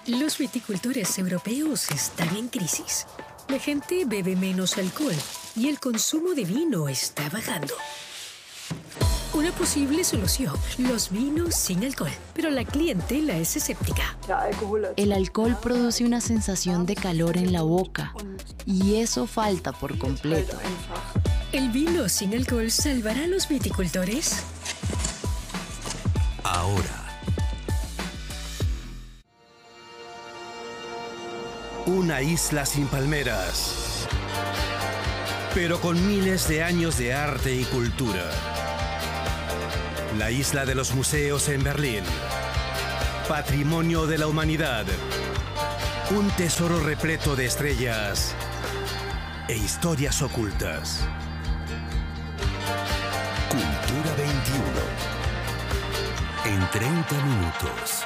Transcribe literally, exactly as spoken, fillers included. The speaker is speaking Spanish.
Los viticultores europeos están en crisis. La gente bebe menos alcohol y el consumo de vino está bajando. Una posible solución, los vinos sin alcohol, pero la clientela es escéptica. El alcohol produce una sensación de calor en la boca y eso falta por completo. ¿El vino sin alcohol salvará a los viticultores? Ahora. Una isla sin palmeras, pero con miles de años de arte y cultura. La isla de los museos en Berlín. Patrimonio de la humanidad. Un tesoro repleto de estrellas e historias ocultas. Cultura veintiuno. En treinta minutos.